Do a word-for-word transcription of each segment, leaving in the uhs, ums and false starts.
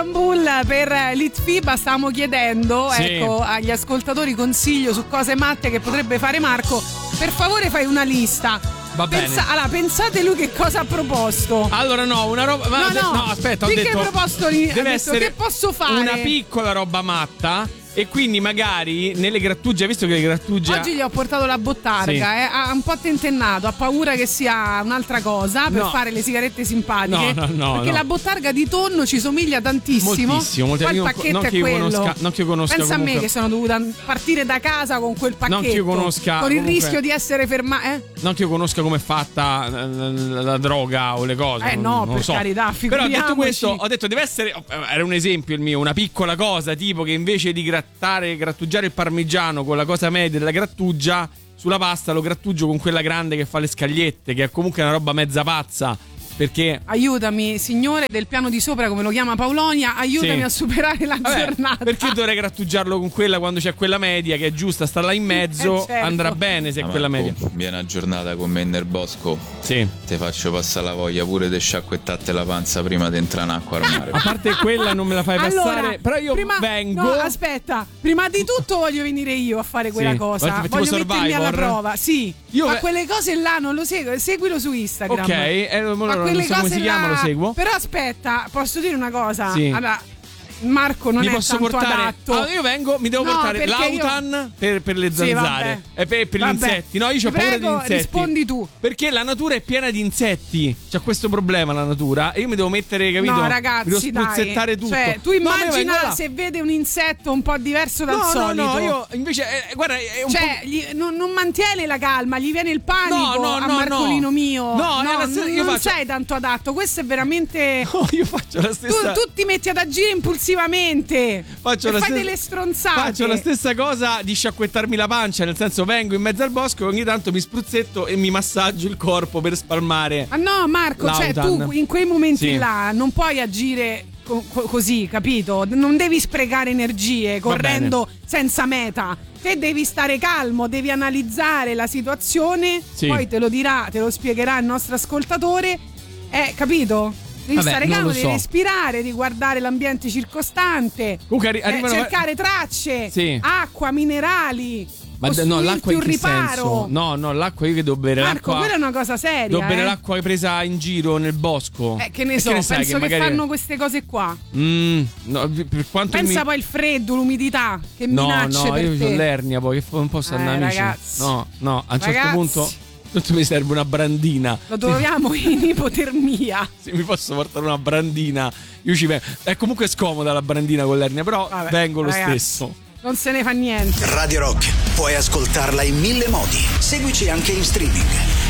Istanbul per Litfiba stavamo chiedendo, sì, ecco, agli ascoltatori consiglio su cose matte che potrebbe fare Marco. Per favore fai una lista. Va bene. Pensa, allora, pensate lui che cosa ha proposto. Allora no, una roba. No, no, no aspetta, ho qui detto. Che hai proposto lì? Deve detto, essere che posso fare? Una piccola roba matta. E quindi magari nelle grattugie, visto che le grattugie. Oggi gli ho portato la bottarga, sì, eh, ha un po' tentennato, ha paura che sia un'altra cosa per no, fare le sigarette simpatiche. No, no, no. Perché no. la bottarga di tonno ci somiglia tantissimo. Moltissimo, molto. Poi il Io pacchetto non è che io quello. conosca, non che io conosca Pensa comunque. a me che sono dovuta partire da casa con quel pacchetto. Non che io conosca. Con il comunque, rischio di essere fermata. Eh? Non che io conosca come è fatta la, la, la droga o le cose. Eh non, no, non per lo so. carità, Però figuriamoci. detto questo, ho detto deve essere. Era un esempio il mio, una piccola cosa, tipo che invece di grattare, grattugiare il parmigiano con la cosa media della grattugia, sulla pasta lo grattugio con quella grande che fa le scagliette, che è comunque una roba mezza pazza. Perché aiutami, signore del piano di sopra, come lo chiama Paolonia, aiutami sì, a superare la vabbè, giornata. Perché dovrei grattugiarlo con quella quando c'è quella media che è giusta, sta là in mezzo, eh certo, andrà bene se è ah, quella Marco, media. Viene una giornata con me nel bosco. Sì. Ti faccio passare la voglia pure di sciacquettarti la panza prima di entrare in acqua al mare. A parte quella non me la fai allora, passare, però io prima, vengo. No, aspetta, prima di tutto voglio venire io a fare quella sì, cosa. tipo Voglio mettermi alla Survivor. prova. Sì, Io ma ve- quelle cose là non lo seguo, seguilo su Instagram. Ok, eh, ma non quelle so come cose si chiama, là- lo seguo. Però aspetta, posso dire una cosa? Sì. Allora, Marco non mi è posso tanto portare adatto. allora, io vengo, mi devo No, portare perché l'autan io- per, per le Sì, zanzare vabbè. e per, per gli Vabbè. insetti. No, io Ti ho paura prego, di insetti. rispondi tu. Perché la natura è piena di insetti. C'ha questo problema la natura. E io mi devo mettere, capito? No, mi ragazzi, devo dai. spruzzettare tutto. Cioè, tu No, ma io vengo immagina là. se vede un insetto un po' diverso dal No, solito. no, no, io invece eh, guarda, è un Cioè, po'. gli- non, non mantiene la calma, gli viene il panico No, no, a no, Marcolino no. mio. No, è la stessa- non, io non faccio- sei tanto adatto. Questo è veramente. No, io faccio la Tu, stessa tu ti metti ad agire impulsivamente. Faccio e la fai stessa- delle stronzate. Faccio la stessa cosa di sciacquettarmi la pancia, nel senso vengo in mezzo al bosco e ogni tanto mi spruzzetto e mi massaggio il corpo per spalmare. Ma no, Marco, cioè l'autan. tu in quei momenti Sì. là non puoi agire co- co- così, capito? Non devi sprecare energie correndo senza meta. Te devi stare calmo, devi analizzare la situazione, Sì. poi te lo dirà, te lo spiegherà il nostro ascoltatore. Eh, capito? Devi Vabbè, stare non calmo, lo devi so. respirare, devi guardare l'ambiente circostante, Comunque arri- eh, arrivano cercare tracce, Sì. acqua, minerali. Ma d- no, costruirti l'acqua in un che riparo. senso? No, no, l'acqua io che devo bere Marco, l'acqua. quella è una cosa seria. Devo bere eh. l'acqua presa in giro nel bosco. Eh, che ne E so, sai penso che, magari- fanno queste cose qua. Mm, no, per quanto Pensa mi... poi il freddo, l'umidità, che No, minacce no, per io te. ho l'ernia poi, che non posso Eh, andare amici. ragazzi. No, no, a un certo Ragazzi. punto tutto mi serve una brandina. Lo troviamo in ipotermia. Se mi posso portare una brandina, io ci vengo. È comunque scomoda la brandina con l'ernia, però Vabbè, vengo lo ragazzi, stesso. Non se ne fa niente. Radio Rock, puoi ascoltarla in mille modi. Seguici anche in streaming.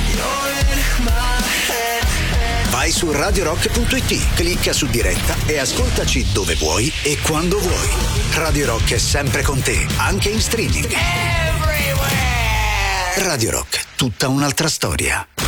Vai su radio rock punto it, clicca su diretta e ascoltaci dove vuoi e quando vuoi. Radio Rock è sempre con te, anche in streaming. Radio Rock, tutta un'altra storia.